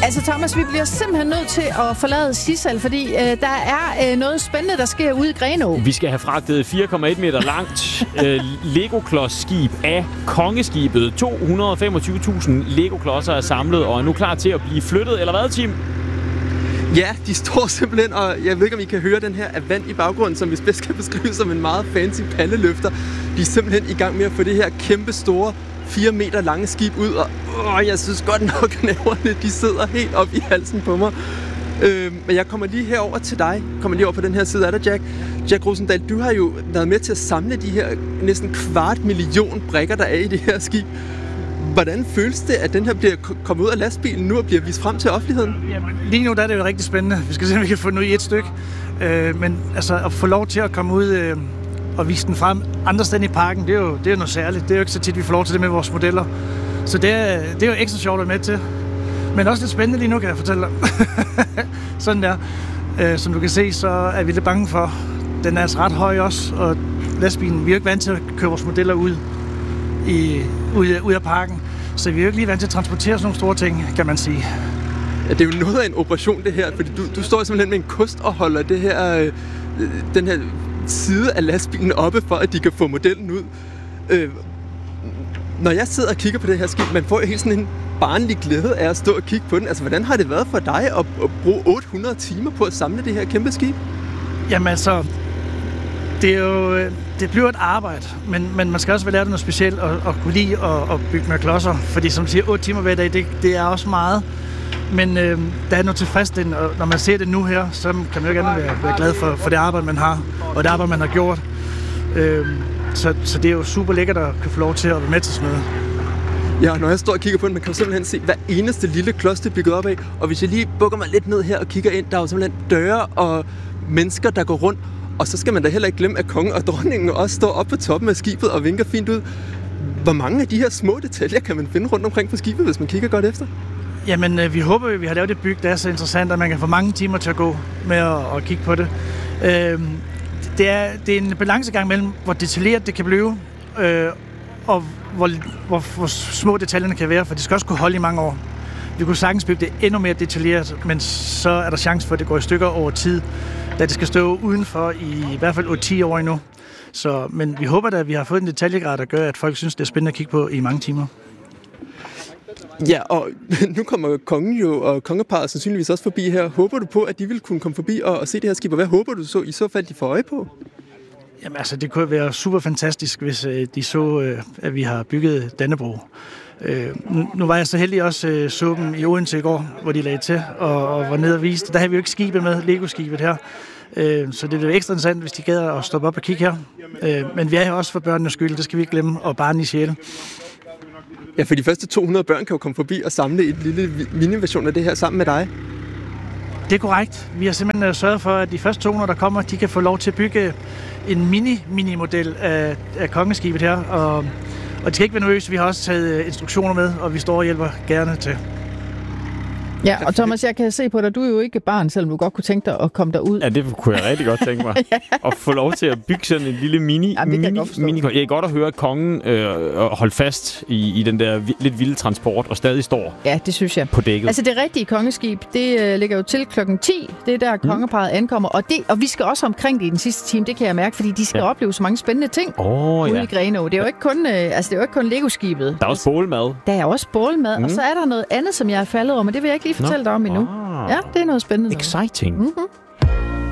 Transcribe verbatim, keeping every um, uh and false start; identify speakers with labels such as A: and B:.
A: Altså Thomas, vi bliver simpelthen nødt til at forlade Sissal, fordi øh, der er øh, noget spændende, der sker ude i Grenaa.
B: Vi skal have fragtet fire komma en meter langt øh, Lego-klodsskib af kongeskibet. to hundrede og femogtyve tusind Lego-klodser er samlet og er nu klar til at blive flyttet, eller hvad, Tim?
C: Ja, de står simpelthen, og jeg ved ikke, om I kan høre den her af vand i baggrunden, som vi bedst kan beskrive som en meget fancy palleløfter. De er simpelthen i gang med at få det her kæmpe store, fire meter lange skib ud, og åh, jeg synes godt nok, næverne, de sidder helt op i halsen på mig. Øh, men jeg kommer lige herover til dig, kommer lige over på den her side af dig, Jack. Jack Rosendahl, du har jo været med til at samle de her næsten kvart million brikker, der er i det her skib. Hvordan føles det, at den her bliver kommet ud af lastbilen nu og bliver vist frem til offentligheden?
D: Jamen, lige nu der er det jo rigtig spændende. Vi skal se, om vi kan få den ud i et stykke. Øh, men altså, at få lov til at komme ud øh, og vise den frem andre steder i parken, det er, jo, det er jo noget særligt. Det er jo ikke så tit, vi får lov til det med vores modeller. Så det er, det er jo ekstra sjovt at være med til. Men også lidt spændende lige nu, kan jeg fortælle dig. Sådan der. Øh, som du kan se, så er vi lidt bange for. Den er altså ret høj også, og lastbilen, vi er jo ikke vant til at køre vores modeller ud, i, ud, ud af parken. Så vi er jo ikke lige vant til at transportere sådan nogle store ting, kan man sige.
C: Ja, det er jo noget af en operation, det her, fordi du, du står simpelthen med en kost og holder det her, øh, den her side af lastbilen oppe, for at de kan få modellen ud. Øh, når jeg sidder og kigger på det her skib, man får jo helt sådan en barnlig glæde af at stå og kigge på den. Altså, hvordan har det været for dig at, at bruge otte hundrede timer på at samle det her kæmpe skib?
D: Jamen altså, det er jo, det bliver et arbejde, men, men man skal også være lært noget specielt og, og kunne lide at, at bygge med klodser, fordi som siger, otte timer hver dag, det, det er også meget. Men øh, der er noget tilfredsstillende, og når man ser det nu her, så kan man jo gerne være, være glad for, for det arbejde, man har, og det arbejde, man har gjort. Øh, så, så det er jo super lækkert at kunne få lov til at være med til sådan noget.
C: Ja, når jeg står og kigger på den, man kan jo simpelthen se hver eneste lille klods, det er bygget op af. Og hvis jeg lige bukker mig lidt ned her og kigger ind, der er jo simpelthen døre og mennesker, der går rundt. Og så skal man da heller ikke glemme, at kongen og dronningen også står oppe på toppen af skibet og vinker fint ud. Hvor mange af de her små detaljer kan man finde rundt omkring på skibet, hvis man kigger godt efter?
D: Jamen, øh, vi håber, at vi har lavet et byg, der er så interessant, at man kan få mange timer til at gå med at, at kigge på det. Øh, det, er, det er en balancegang mellem, hvor detaljeret det kan blive, øh, og hvor, hvor, hvor små detaljerne kan være, for det skal også kunne holde i mange år. Vi kunne sagtens bygge det endnu mere detaljeret, men så er der chance for, at det går i stykker over tid, da det skal stå udenfor i i hvert fald otte til ti år endnu. Så, men vi håber da, at vi har fået en detaljegrad, der gør, at folk synes, det er spændende at kigge på i mange timer.
C: Ja, og nu kommer kongen jo og kongeparret sandsynligvis også forbi her. Håber du på, at de vil kunne komme forbi og, og se det her skib, og hvad håber du så i så fald, de får øje på?
D: Jamen altså, det kunne være super fantastisk, hvis øh, de så, øh, at vi har bygget Dannebrog. Øh, nu, nu var jeg så heldig også øh, så dem i Odense i går, hvor de lagde til og, og var nede og viste. Der har vi jo ikke skibet med, Lego-skibet her. Øh, så det er ekstra interessant, hvis de gad at stoppe op og kigge her. Øh, men vi er her også for børnenes skyld, det skal vi ikke glemme, og barn i sjæle.
C: Ja, for de første to hundrede børn kan jo komme forbi og samle et lille mini-version af det her sammen med dig.
D: Det er korrekt. Vi har simpelthen sørget for, at de første to hundrede, der kommer, de kan få lov til at bygge en mini-mini-model af, af kongeskibet her. Og, og de skal ikke være nervøse. Vi har også taget instruktioner med, og vi står og hjælper gerne til.
A: Ja, og Thomas, jeg kan se på dig, du er jo ikke barn, selvom du godt kunne tænke dig at komme derud.
B: Ja, det kunne jeg rigtig godt tænke mig. ja. At få lov til at bygge sådan en lille mini...
A: Ja,
B: mini,
A: mini
B: jeg kan godt at høre kongen øh, holde fast i, i den der vi, lidt vilde transport, og stadig står
A: ja, det synes jeg.
B: på dækket.
A: Altså det rigtige kongeskib, det øh, ligger jo til klokken ti. Det er der, kongeparret ankommer. Og, det, og vi skal også omkring det i den sidste time, det kan jeg mærke, fordi de skal ja. opleve så mange spændende ting
B: oh,
A: ude
B: ja.
A: i Grenaa. Det er jo ikke kun, øh, altså, det er jo ikke kun Lego-skibet.
B: Der er også bålmad.
A: Der er også bålmad,
B: mm.
A: og så er der noget andet, som jeg er faldet over, men det vil jeg ikke lige fortælle oh. dig om endnu.
B: Ah.
A: Ja, det er noget spændende.
B: Exciting.
A: Mm-hmm.